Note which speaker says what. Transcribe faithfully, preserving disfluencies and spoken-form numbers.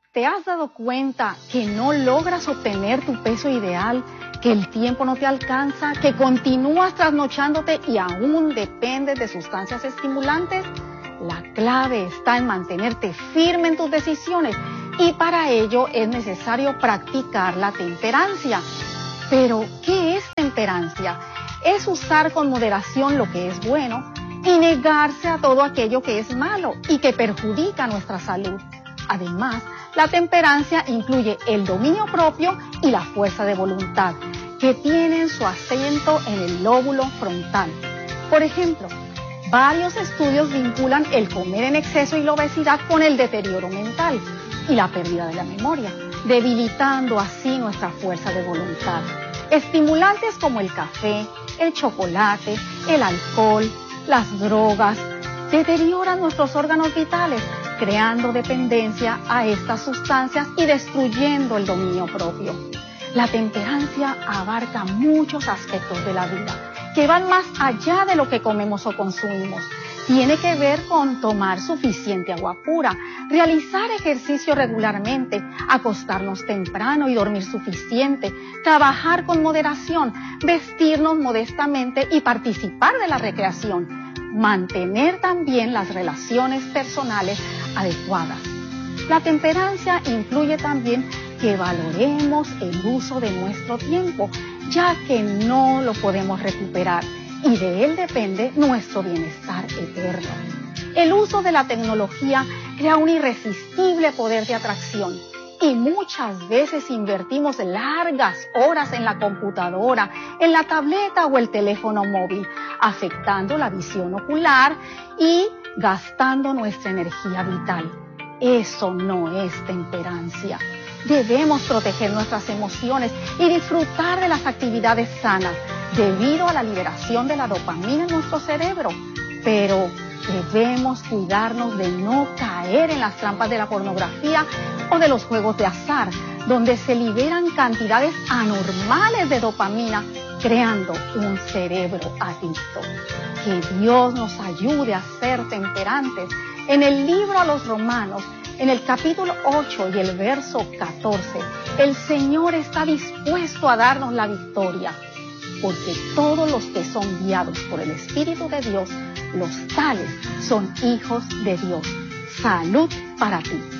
Speaker 1: ¿Te has dado cuenta que no logras obtener tu peso ideal, que el tiempo no te alcanza, que continúas trasnochándote y aún dependes de sustancias estimulantes? La clave está en mantenerte firme en tus decisiones y para ello es necesario practicar la temperancia. Pero, ¿qué es temperancia? Es usar con moderación lo que es bueno y negarse a todo aquello que es malo y que perjudica nuestra salud. Además, la temperancia incluye el dominio propio y la fuerza de voluntad, que tienen su acento en el lóbulo frontal. Por ejemplo, varios estudios vinculan el comer en exceso y la obesidad con el deterioro mental y la pérdida de la memoria, debilitando así nuestra fuerza de voluntad. Estimulantes como el café, el chocolate, el alcohol, las drogas, deterioran nuestros órganos vitales, creando dependencia a estas sustancias y destruyendo el dominio propio. La temperancia abarca muchos aspectos de la vida, que van más allá de lo que comemos o consumimos. Tiene que ver con tomar suficiente agua pura, realizar ejercicio regularmente, acostarnos temprano y dormir suficiente, trabajar con moderación, vestirnos modestamente y participar de la recreación, mantener también las relaciones personales adecuadas. La temperancia incluye también que valoremos el uso de nuestro tiempo, ya que no lo podemos recuperar y de él depende nuestro bienestar eterno. El uso de la tecnología crea un irresistible poder de atracción y muchas veces invertimos largas horas en la computadora, en la tableta o el teléfono móvil, afectando la visión ocular y gastando nuestra energía vital. Eso no es temperancia. Debemos proteger nuestras emociones y disfrutar de las actividades sanas debido a la liberación de la dopamina en nuestro cerebro. Pero debemos cuidarnos de no caer en las trampas de la pornografía o de los juegos de azar, donde se liberan cantidades anormales de dopamina, creando un cerebro adicto. Que Dios nos ayude a ser temperantes. En el libro a los Romanos, en el capítulo ocho y el verso catorce, el Señor está dispuesto a darnos la victoria, porque todos los que son guiados por el Espíritu de Dios, los tales son hijos de Dios. Salud para ti.